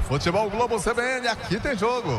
Futebol Globo CBN, aqui tem jogo.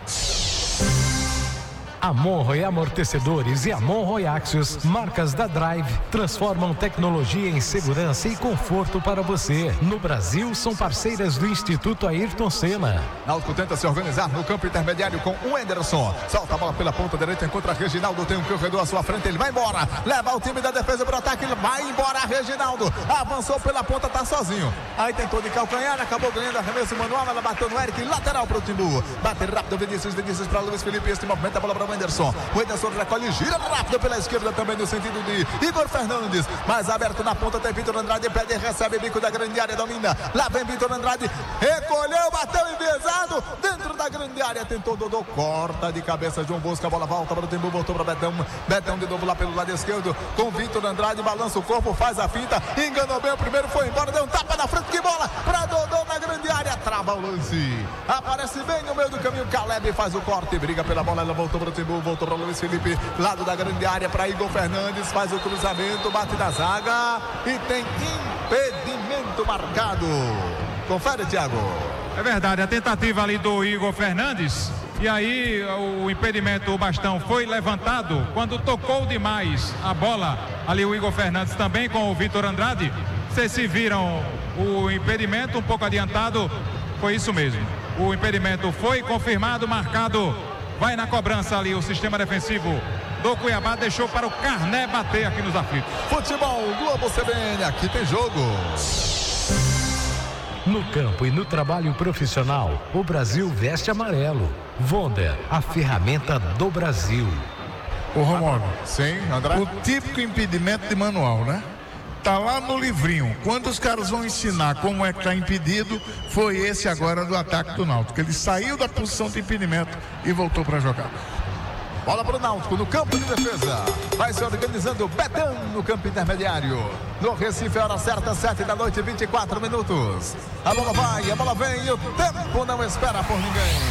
A Monroe Amortecedores e a Monroe Axios, marcas da Drive, transformam tecnologia em segurança e conforto para você. No Brasil, são parceiras do Instituto Ayrton Senna. Náutico tenta se organizar no campo intermediário com o Enderson. Solta a bola pela ponta direita, encontra Reginaldo, tem um corredor à sua frente, ele vai embora. Leva o time da defesa para o ataque, ele vai embora. Reginaldo avançou pela ponta, tá sozinho. Aí tentou de calcanhar, acabou ganhando arremesso manual, ela bateu no Eric, lateral para o Timbu. Bate rápido, Vinícius para Luiz Felipe, este movimento a bola para o Enderson recolhe, gira rápido pela esquerda também no sentido de Igor Fernandes, mais aberto na ponta, tem Vitor Andrade, pede, recebe, bico da grande área, domina, lá vem Vitor Andrade, recolheu, bateu enviesado, dentro da grande área, tentou Dodô, corta de cabeça, João Bosco, a bola volta para o Timbu, voltou para Betão de novo lá pelo lado esquerdo, com Vitor Andrade, balança o corpo, faz a finta, enganou bem o primeiro, foi embora, deu um tapa na frente, que bola, para Dodô na grande área, trava o lance, aparece bem no meio do caminho, Caleb faz o corte, briga pela bola, ela voltou para o Timbu, voltou para Luiz Felipe, lado da grande área para Igor Fernandes, faz o cruzamento, bate na zaga e tem impedimento marcado. Confere, Thiago. É verdade, a tentativa ali do Igor Fernandes, e aí o impedimento, o bastão foi levantado quando tocou demais a bola, ali o Igor Fernandes também com o Vitor Andrade. Vocês se viram o impedimento um pouco adiantado, foi isso mesmo. O impedimento foi confirmado, marcado. Vai na cobrança ali o sistema defensivo do Cuiabá, deixou para o Carné bater aqui nos aflitos. Futebol Globo CBN, aqui tem jogo. No campo e no trabalho profissional, o Brasil veste amarelo. Wonder, a ferramenta do Brasil. Ô Romualdo, sim, André? O típico impedimento de manual, né? Tá lá no livrinho. Quando os caras vão ensinar como é que tá impedido, foi esse agora do ataque do Náutico. Ele saiu da posição de impedimento e voltou para jogar. Bola para o Náutico no campo de defesa. Vai se organizando Betão no campo intermediário. No Recife, hora certa, 7 da noite, 24 minutos. A bola vai, a bola vem e o tempo não espera por ninguém.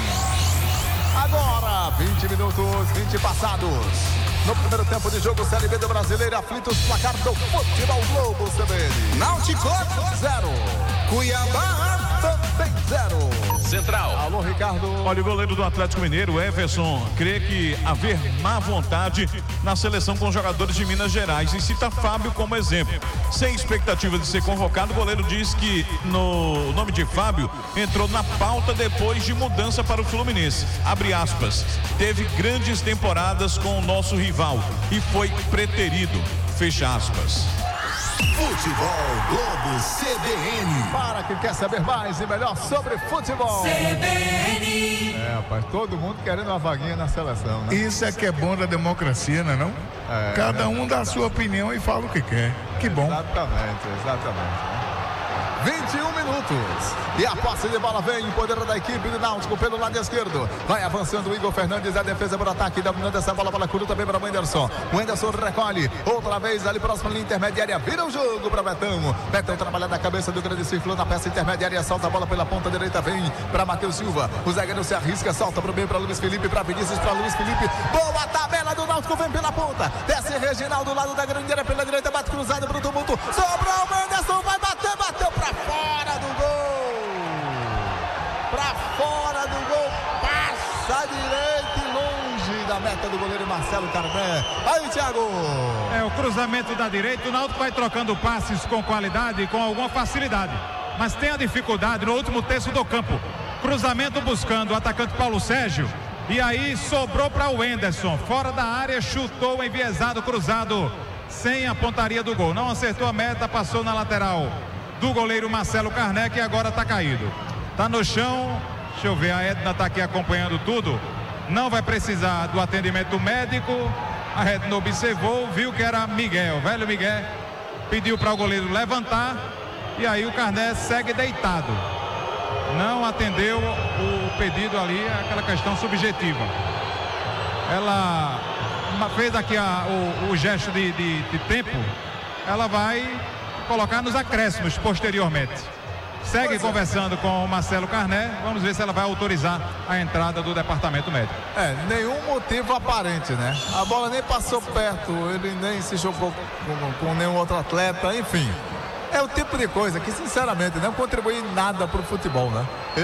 Agora, 20 minutos, 20 passados. No primeiro tempo de jogo, Série B do Brasileiro, aflitos, placar do Futebol Globo CBN. Náutico 0. Cuiabá também 0. Central. Alô, Ricardo. Olha, o goleiro do Atlético Mineiro, Everson, crê que haver má vontade na seleção com jogadores de Minas Gerais e cita Fábio como exemplo. Sem expectativa de ser convocado, o goleiro diz que o nome de Fábio entrou na pauta depois de mudança para o Fluminense. Abre aspas, teve grandes temporadas com o nosso rival e foi preterido. Fecha aspas. Futebol Globo CBN. Para quem quer saber mais e melhor sobre futebol. CBN. Rapaz, todo mundo querendo uma vaguinha na seleção, né? Isso é que é bom da democracia, não é não? Cada um dá a sua opinião e fala o que quer. Que bom. Exatamente. 21 minutos. E a posse de bola vem em poder da equipe do Náutico pelo lado esquerdo. Vai avançando o Igor Fernandes, a defesa por ataque, dominando essa bola cru também para o Enderson. O Enderson recolhe, outra vez ali próximo à linha intermediária, vira o jogo para Betão. Betão trabalha na cabeça do grande círculo na peça intermediária, solta a bola pela ponta direita, vem para Matheus Silva. O zagueiro se arrisca, solta para o meio para Luiz Felipe, para Vinícius, para Luiz Felipe. Boa tabela do Náutico, vem pela ponta. Desce Reginaldo do lado da grande área pela direita, bate cruzado para o tumulto. Sobrou o Enderson, vai bater, bateu para fora do gol. Para fora do gol, passa direito e longe da meta do goleiro Marcelo Carné. Aí, Thiago. O cruzamento da direita, o Náutico vai trocando passes com qualidade e com alguma facilidade, mas tem a dificuldade no último terço do campo. Cruzamento buscando o atacante Paulo Sérgio, e aí sobrou para o Enderson, fora da área, chutou enviesado, cruzado, sem a pontaria do gol. Não acertou a meta, passou na lateral do goleiro Marcelo Carné, que agora está caído. Está no chão, deixa eu ver, a Edna está aqui acompanhando tudo. Não vai precisar do atendimento médico. A Edna observou, viu que era Miguel, velho Miguel. Pediu para o goleiro levantar. E aí o Carné segue deitado. Não atendeu o pedido ali, aquela questão subjetiva. Ela fez aqui o gesto de tempo. Ela vai colocar nos acréscimos posteriormente. Segue conversando com o Marcelo Carné. Vamos ver se ela vai autorizar a entrada do departamento médico. Nenhum motivo aparente, né? A bola nem passou perto, ele nem se jogou com nenhum outro atleta, enfim. É o tipo de coisa que, sinceramente, não contribui em nada para o futebol, né?